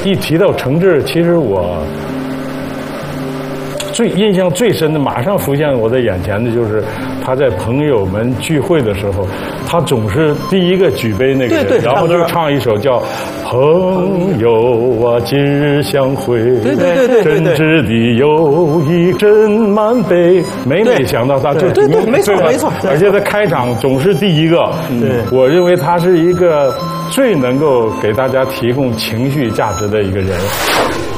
一提到程志，其实我印象最深的，马上浮现我的眼前的就是他在朋友们聚会的时候，他总是第一个举杯那个人，然后就唱一首叫《朋友啊，今日相会》，真挚的友谊真满杯。每想到他就没错没错， 而且他开场总是第一个。我认为他是一个最能够给大家提供情绪价值的一个人。